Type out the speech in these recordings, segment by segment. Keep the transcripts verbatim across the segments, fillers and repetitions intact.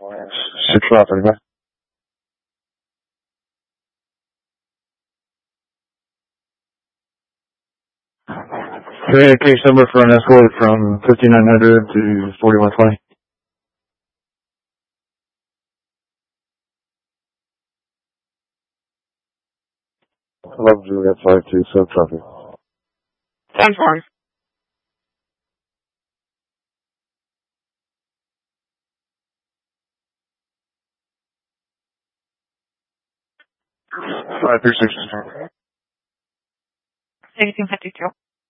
Six five thirty five. Create a case number for an escort from fifty-nine hundred to forty-one twenty. eleven Juliet five two, sub traffic. ten four. five three six. eighteen fifty-two.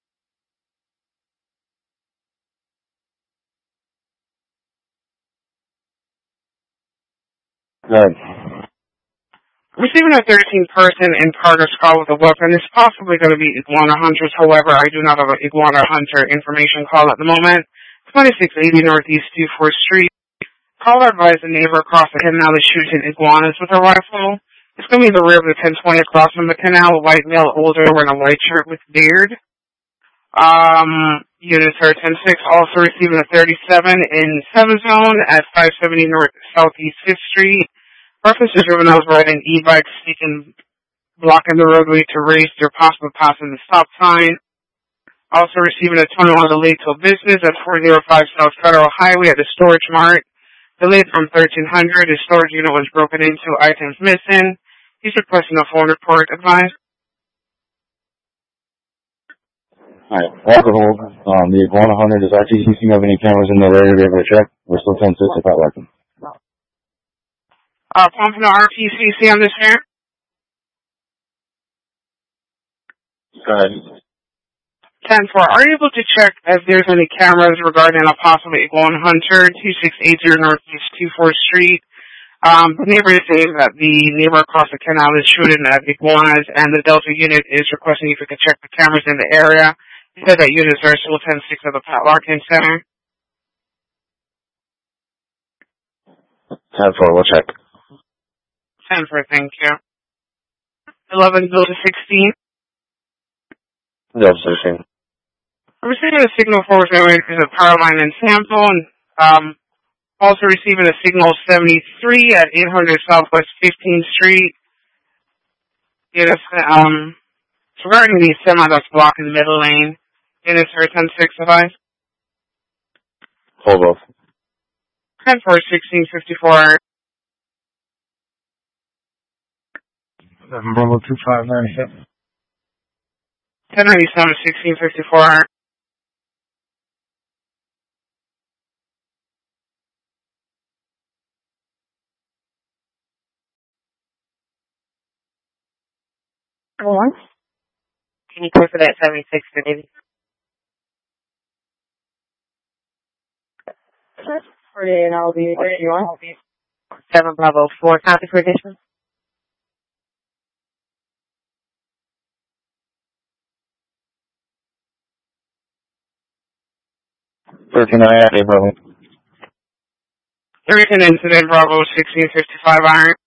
Go ahead. Receiving a thirteen person in progress call with a weapon is possibly going to be Iguana Hunters. However, I do not have an Iguana Hunter information call at the moment. twenty-six eighty Northeast two fourth Street. Caller advised a neighbor across the canal is shooting iguanas with a rifle. It's going to be in the rear of the ten twenty across from the canal. A white male, older, wearing a white shirt with beard. Um, units are ten six. Also receiving a thirty-seven in seven zone at five seventy North Southeast fifth Street. Reference to juveniles riding e-bikes, seeking blocking the roadway to race their possible passing the stop sign. Also receiving a twenty-one delayed to business at four oh five South Federal Highway at the Storage Mart. Delayed from thirteen hundred. His storage unit was broken into, items missing. He's requesting a phone report. Advice. Alright, alcohol. Um, the Iguana Hunter, does R T C C have any cameras in their area to be able to check? We're still ten six if not working. Uh, pumping the R T C C on this here. Go ahead. ten four. Are you able to check if there's any cameras regarding a possible Iguana Hunter, twenty-six eighty Northeast two fourth Street? Um, the neighbor is saying that the neighbor across the canal is shooting at iguanas, and the Delta unit is requesting if you could check the cameras in the area. He said that units are still ten six at the Pat Larkin Center. ten four, we'll check. ten four, thank you. eleven Delta sixteen. Delta sixteen. I'm receiving a signal for a power line in sample, and um, also receiving a signal seventy-three at eight hundred Southwest fifteenth Street. Units, um, it's regarding the semi that's blocking the middle lane. Units are ten six advice. Hold off. ten four, sixteen fifty-four. eleven Bravo two five nine seven. ten ninety-seven, sixteen fifty-four. One. Can you clear for that seventy-six for Navy? forty-eight, and I'll be where you are. seven Bravo four, copy for additional. thirteen I A, brother. There is an incident, Bravo sixteen fifty-five iron.